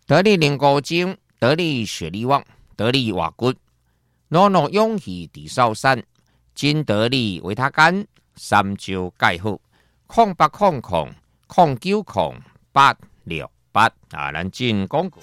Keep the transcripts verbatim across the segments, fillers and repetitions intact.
得力灵骨精，得力雪力旺，得力瓦骨，诺诺勇气地少山，金得力维他干，三招盖好，空八空空空九空八六八啊，咱进广告。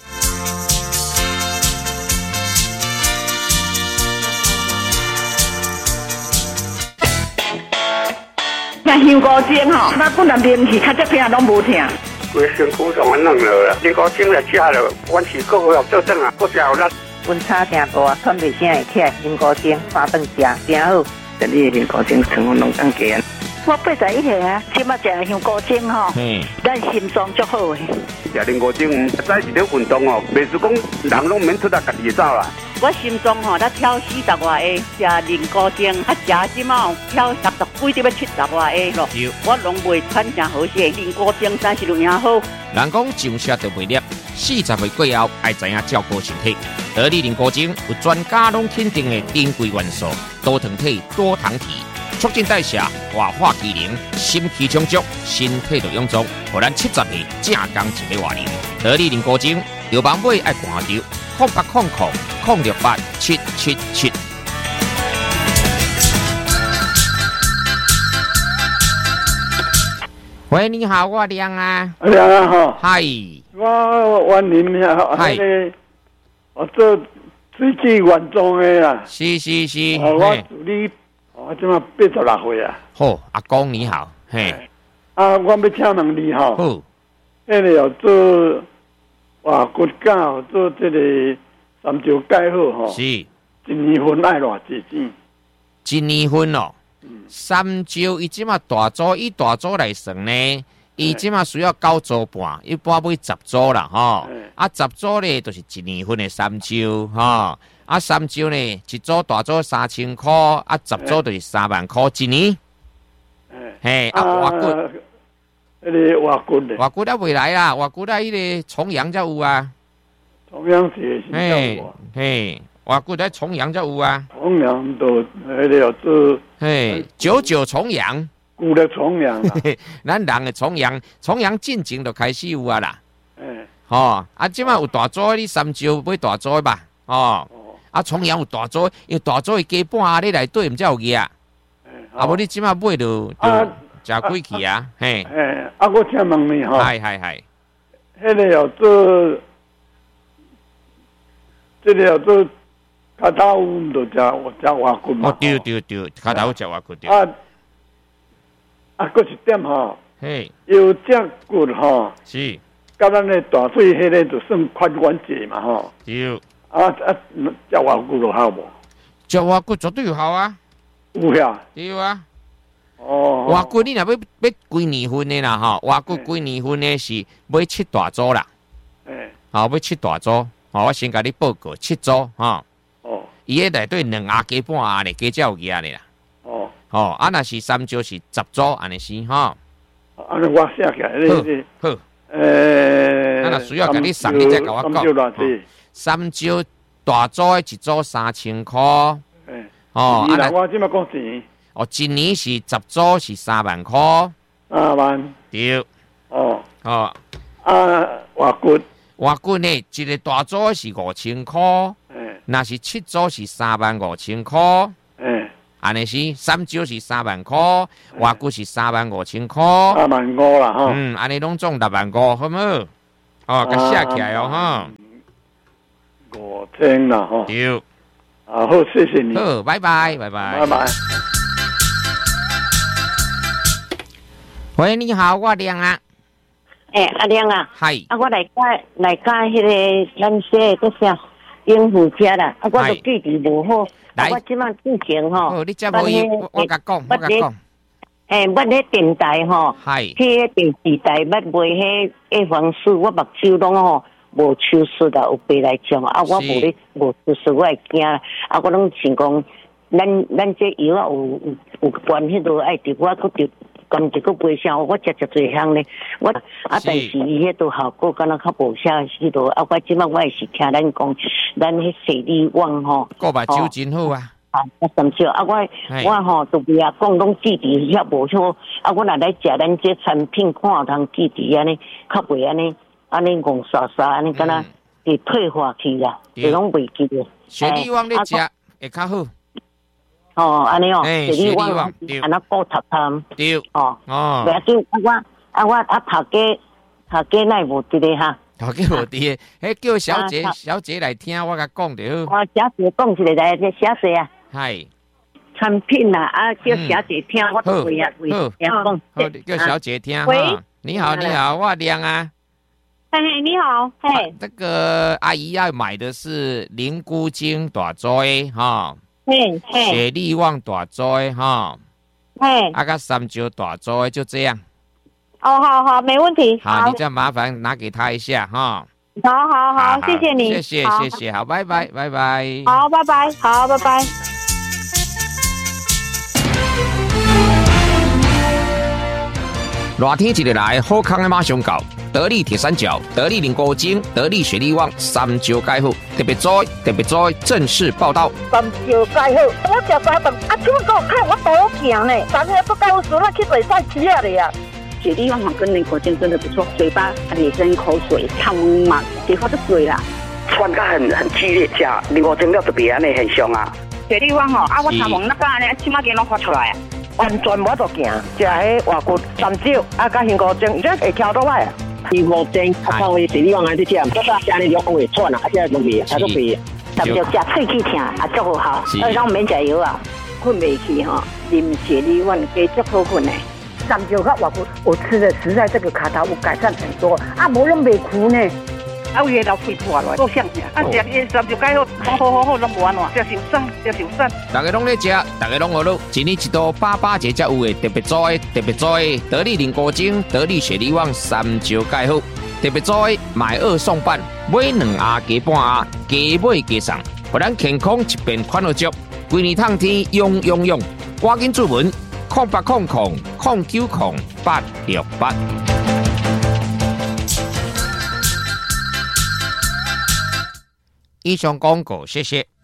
像香菇精吼，那本来面是较这片拢无疼。 规身躯上安弄落啦，香菇精来食了，阮是个个做阵啊，个食有力。 温差真大，喘袂声会起来，香菇精三顿食真好。 这里香菇精成分拢更加。 我八十一岁啊，即马食香菇精吼，咱心脏足好诶。 食香菇精，早是咧运动哦，袂是讲人拢免出来家己走啦。 我心脏吼，咧跳四十外下，食灵菇精，啊食即马跳六十几，得要七十外下咯。我拢袂喘真好势，灵菇精真是有影好。 人讲上车就袂粒，四十岁过后爱知影照顾身体。得力灵菇精有专家拢肯定的珍贵元素，多糖体、多糖体，促进代谢、活化机能，心气充足，身体就臃肿，互咱七十岁正刚一个活龄。得力灵菇精，药房买爱看着。空八空空空六八七七七。喂，你好，我亮啊。 亮啊，哈。 嗨。 我วันนี้啊，那个我做水机原装的啦。 是是是。 哦，我助理，我即马八十六岁啊。 好，阿公你好，嘿。 啊，我要请问你哈。 好。 迄个要做。哇，骨架做这个三招盖好吼， 是一年份爱偌济钱？ 一年份哦，嗯、三招伊即马大组以大组来算呢，伊即马需要九组半，一般买十组啦吼。啊，十组咧就是一年份的三招吼。啊，三招呢一组大组三千块，啊十组就是三万块一年。嘿，啊瓦骨。 迄个瓦骨咧， 瓦骨还未来啦，瓦骨啊，迄个重阳才有啊。 重阳节是嘿，嘿，瓦骨在重阳才有啊。 重阳都迄个要做， 嘿，九九重阳， 旧历重阳啦。 咱人的重阳，重阳进前就开始有啊啦。 哎， 吼，啊，即马有大组，你三招买大组吧，哦。啊，重阳有大组，因为大组的加半啊，你内底毋才有嘢啊。啊，无你即马买就就。食贵去啊，嘿， 哎，啊，我请问你吼， 系系系， 迄个要做，这个要做脚头有就食我食瓦骨嘛。 哦，对对对，脚头食瓦骨对。 啊，啊，佫一点吼， 嘿， 腰脊骨吼， 是， 甲咱的大腿迄个就算宽关节嘛吼。 对。 啊啊，食瓦骨就好无？ 食瓦骨绝对有效啊。 有呀。 对啊。 哦， 瓦骨你若要要几年份的啦吼，瓦骨几年份的是买七大组啦， 诶， 好买七大组，好我先甲你报告七组哈，哦，伊个内底两盒加半盒咧，加才有嘢咧啦，哦，哦，啊若是三招是十组安尼是哈， 安尼我写起来，你好， 诶， 咱若需要甲你送，你再甲我讲，三招大组的一组三千块， 诶， 哦， 啊那我即马讲钱。 哦，一年是十组是三万块， 三万对， 哦哦， 啊，瓦骨瓦骨呢，一个大组是五千块，诶，若是七组是三万五千块，诶，安尼是三招是三万块，瓦骨是三万五千块， 三万五啦哈， 嗯，安尼拢总六万五，好唔好？哦，甲写起来哦，哈， 五千啦哈， 对， 啊好，谢谢你， 好，拜拜，拜拜， 拜拜。 喂，你好，我亮啊。 诶、欸，阿亮啊。 系。 啊，我来加来加迄个咱说个啥应付车啦。啊，我都记忆无好。啊，我即摆之前吼。 哦，你遮无伊，我甲讲，我甲讲。 诶，捌咧电台吼。 系。 去电视台捌卖迄叶黄素，我目睭拢吼无手术啦，有白内障啊，我无咧无手术，我会惊啦。啊，我拢想讲，咱咱这药啊有有有关迄度爱滴，我搁滴。咁一个背上，我食食最香咧。我啊，但是伊迄度效果敢若较无啥许多。啊，我即摆我也是听咱讲，咱迄视力旺吼， 个目睭真好啊。 啊，甚少啊，我我吼都不要讲拢记忆遐无好。啊，我若来食咱这产品，看通记忆安尼，较袂安尼安尼戆刷刷安尼，敢若给退化去啦，就拢袂记了。 雪莉旺咧食会较好。 哦，安尼哦， 雪莉旺， 安那高头汤。 对。 哦。 哦。 袂要紧，啊我啊我啊头家头家奈无伫咧哈。 头家无伫诶，迄叫小姐小姐来听我甲讲就好。 我小姐讲一个来，小姐啊。 嗨。 产品啦，啊叫小姐听，我都会啊会讲。 好，叫小姐听哈。你好，你好，我亮啊。 嘿，你好，嘿。 这个阿姨要买的是灵菇精大椎哈。 嘿嘿。 雪莉旺大椎哈。 嘿。 啊个三九大椎就这样。 哦，好好，没问题。 好，你再麻烦拿给他一下哈。 好好好，谢谢你。 谢谢谢谢，好，拜拜拜拜。 好，拜拜，好，拜拜。 热天一日来，好康的马上到。得力铁三角、得力灵菇精、得力雪莉旺三招解好，特别在特别在正式报道。 三招解好，我食三顿，啊，怎么讲看我多行呢？咱个不够熟，那去水赛吃啊的呀。 雪莉旺跟灵菇精真的不错，嘴巴也生口水，汤嘛，别发的水啦。 酸感很很激烈，吃灵菇精了特别安尼很凶啊。 雪莉旺吼，啊我头毛那个安尼，起码给拢发出来啊。 完全无得行，食迄外骨三招，啊，甲香菇精，伊这会挑倒来啊。 灵菇精，啊，靠伊雪莉旺安尼食，这个安尼肉会串啊，啊，这容易，啊，都肥。 三招食喙齿疼，啊，足好好，啊，咱免食药啊， 困袂去吼，啉雪莉旺加足好困的。 三招甲外骨，我吃的实在这个卡头有改善很多，啊，无拢袂苦呢。 啊，有个老肺破落，够像呀！啊，食伊三就解好，好好好好，拢无安怎，食受伤，食受伤。 大家拢咧食，大家拢学路，一年一度八八节才有诶，特别做诶，特别做诶，得力灵菇精、得力雪莉旺三招解好，特别做诶，买二送半，买两盒加半盒，加买加送，互咱健康一边款好足，规年通天用用用，赶紧注文，空八空空空九空八六八。以上广告，谢谢。